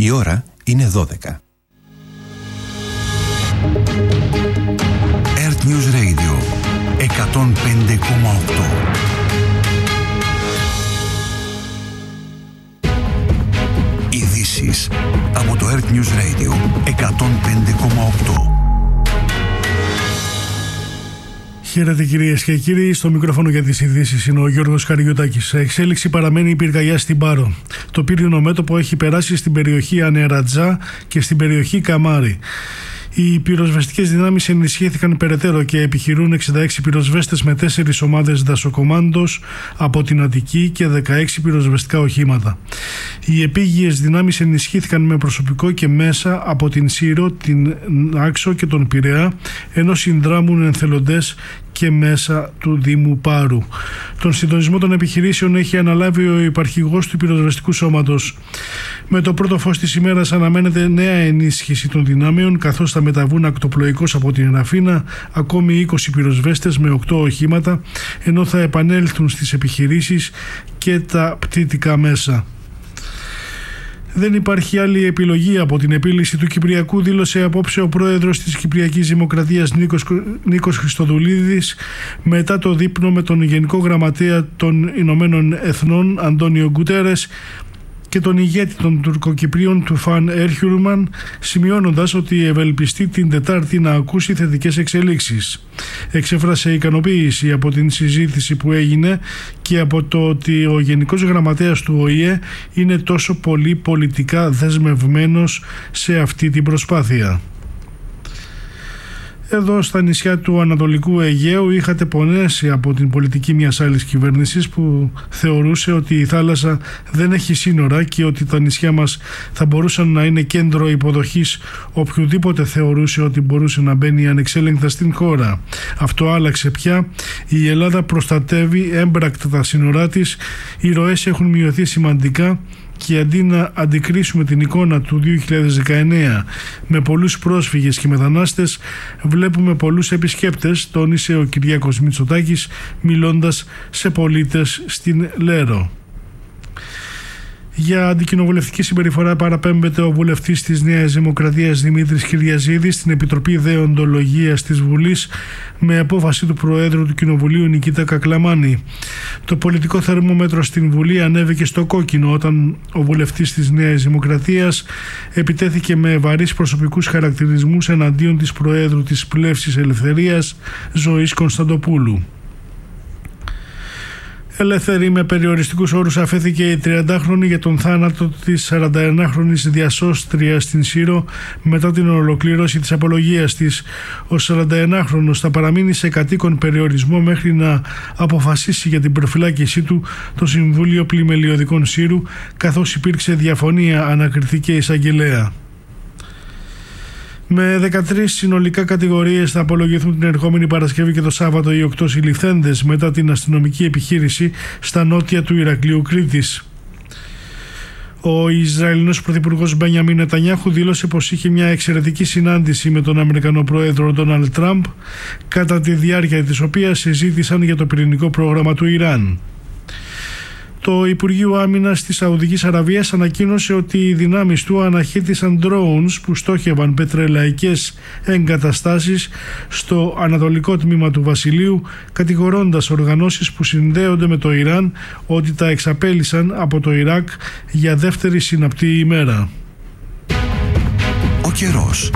Η ώρα είναι 12. Earth News Radio 105,8. Ειδήσεις από το Earth News Radio 105,8. Χαίρετε κυρίες και κύριοι, στο μικρόφωνο για τις ειδήσεις είναι ο Γιώργος Χαριωτάκης. Σε εξέλιξη παραμένει η πυρκαγιά στην Πάρο. Το πύρινο μέτωπο έχει περάσει στην περιοχή Ανερατζά και στην περιοχή Καμάρι. Οι πυροσβεστικές δυνάμεις ενισχύθηκαν περαιτέρω και επιχειρούν 66 πυροσβέστες με 4 ομάδες δασοκομάντος από την Αττική και 16 πυροσβεστικά οχήματα. Οι επίγειες δυνάμεις ενισχύθηκαν με προσωπικό και μέσα από την Σύρο, την Άξο και τον Πειραιά, ενώ συνδράμουν ενθελοντές και μέσα του Δήμου Πάρου. Τον συντονισμό των επιχειρήσεων έχει αναλάβει ο υπαρχηγός του πυροσβεστικού σώματος. Με το πρώτο φως της ημέρας αναμένεται νέα ενίσχυση των δυνάμεων, καθώς θα μεταβούν ακτοπλοϊκώς από την Αθήνα ακόμη 20 πυροσβέστες με 8 οχήματα, ενώ θα επανέλθουν στις επιχειρήσεις και τα πτυτικά μέσα. Δεν υπάρχει άλλη επιλογή από την επίλυση του Κυπριακού, δήλωσε απόψε ο πρόεδρος της Κυπριακής Δημοκρατίας Νίκος Χριστοδουλίδης μετά το δείπνο με τον Γενικό Γραμματέα των Ηνωμένων Εθνών Αντώνιο Γκουτέρες και τον ηγέτη των Τουρκοκυπρίων του Φαν Έρχιουρμαν, σημειώνοντας ότι ευελπιστεί την Τετάρτη να ακούσει θετικές εξελίξεις. Εξέφρασε ικανοποίηση από την συζήτηση που έγινε και από το ότι ο Γενικός Γραμματέας του ΟΗΕ είναι τόσο πολύ πολιτικά δεσμευμένος σε αυτή την προσπάθεια. Εδώ στα νησιά του Ανατολικού Αιγαίου είχατε πονέσει από την πολιτική μιας άλλης κυβέρνησης που θεωρούσε ότι η θάλασσα δεν έχει σύνορα και ότι τα νησιά μας θα μπορούσαν να είναι κέντρο υποδοχής οποιοδήποτε θεωρούσε ότι μπορούσε να μπαίνει ανεξέλεγκτα στην χώρα. Αυτό άλλαξε πια. Η Ελλάδα προστατεύει έμπρακτα τα σύνορά της, οι ροές έχουν μειωθεί σημαντικά και αντί να αντικρίσουμε την εικόνα του 2019 με πολλούς πρόσφυγες και μετανάστες, βλέπουμε πολλούς επισκέπτες, τόνισε ο Κυριάκος Μητσοτάκης μιλώντας σε πολίτες στην Λέρο. Για αντικοινοβουλευτική συμπεριφορά παραπέμπεται ο βουλευτής της Νέας Δημοκρατίας Δημήτρης Κυριαζίδης στην Επιτροπή Δεοντολογίας της Βουλής με απόφαση του Προέδρου του Κοινοβουλίου Νικήτα Κακλαμάνη. Το πολιτικό θερμόμετρο στην Βουλή ανέβηκε στο κόκκινο όταν ο βουλευτής της Νέας Δημοκρατίας επιτέθηκε με βαρύς προσωπικούς χαρακτηρισμούς εναντίον της Προέδρου της Πλεύσης Ελευθερίας Ζωής Κωνσταντοπούλου. Ελεύθερη με περιοριστικούς όρους αφέθηκε η 30χρονη για τον θάνατο της 41χρονης διασώστριας στην Σύρο μετά την ολοκλήρωση της απολογίας της. Ο 41χρονος θα παραμείνει σε κατοίκον περιορισμό μέχρι να αποφασίσει για την προφυλάκησή του το Συμβούλιο Πλημελιωδικών Σύρου, καθώς υπήρξε διαφωνία, ανακριθήκε εισαγγελέα. Με 13 συνολικά κατηγορίες θα απολογηθούν την ερχόμενη Παρασκευή και το Σάββατο οι 8 συλληφθέντες μετά την αστυνομική επιχείρηση στα νότια του Ηρακλείου Κρήτης. Ο Ισραηλινός Πρωθυπουργός Μπενιαμίν Νετανιάχου δήλωσε πως είχε μια εξαιρετική συνάντηση με τον Αμερικανό Πρόεδρο Ντόναλντ Τραμπ, κατά τη διάρκεια της οποίας συζήτησαν για το πυρηνικό πρόγραμμα του Ιράν. Το Υπουργείο Άμυνας της Σαουδικής Αραβίας ανακοίνωσε ότι οι δυνάμεις του αναχύτησαν drones που στόχευαν πετρελαϊκές εγκαταστάσεις στο ανατολικό τμήμα του Βασιλείου, κατηγορώντας οργανώσεις που συνδέονται με το Ιράν ότι τα εξαπέλυσαν από το Ιράκ για δεύτερη συναπτή ημέρα. Ο καιρός.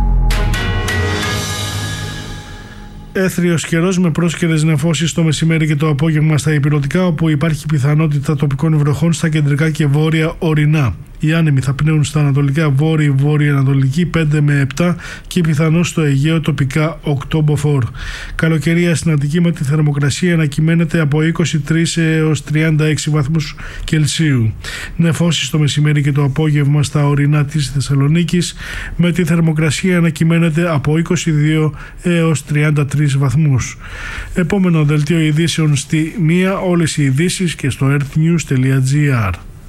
Έθριος καιρός με πρόσκαιρες νεφώσεις το μεσημέρι και το απόγευμα στα ηπειρωτικά, όπου υπάρχει πιθανότητα τοπικών βροχών στα κεντρικά και βόρεια ορεινά. Οι άνεμοι θα πνέουν στα ανατολικά βόρεια-ανατολική 5 με 7 και πιθανώς στο Αιγαίο τοπικά 8 μποφόρ. Καλοκαιρία στην Αττική με τη θερμοκρασία να κυμαίνεται από 23 έως 36 βαθμούς Κελσίου. Νεφώσεις το μεσημέρι και το απόγευμα στα ορεινά της Θεσσαλονίκης με τη θερμοκρασία να κυμαίνεται από 22 έως 33 βαθμούς. Επόμενο δελτίο ειδήσεων στη 1, όλες οι ειδήσεις και στο earthnews.gr.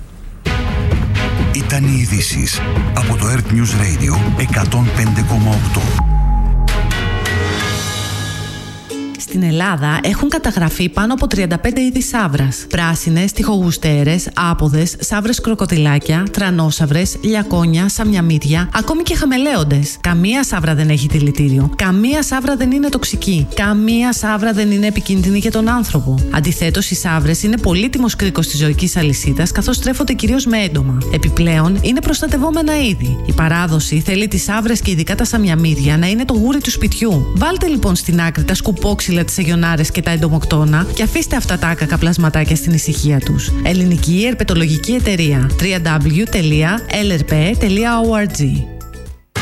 Ήταν οι ειδήσεις από το Earth News Radio 105,8. Στην Ελλάδα έχουν καταγραφεί πάνω από 35 είδη σαύρας. Πράσινες, τοιχογουστέρες, άποδες, σαύρες κροκοδιλάκια, τρανόσαυρες, λιακόνια, σαμιαμίδια, ακόμη και χαμελέοντες. Καμία σαύρα δεν έχει δηλητήριο. Καμία σαύρα δεν είναι τοξική. Καμία σαύρα δεν είναι επικίνδυνη για τον άνθρωπο. Αντιθέτως, οι σαύρες είναι πολύτιμος κρίκος της ζωικής αλυσίδας, καθώς τρέφονται κυρίως με έντομα. Επιπλέον, είναι προστατευόμενα είδη. Η παράδοση θέλει τις σαύρες και ειδικά τα σαμιαμίδια να είναι το γούρι του σπιτιού. Βάλτε λοιπόν στην άκρη τα σκουπόξυλα, τις αγιονάρες και τα εντομοκτώνα και αφήστε αυτά τα άκακα πλασματάκια στην ησυχία τους. Ελληνική Ερπετολογική Εταιρεία. www.lrp.org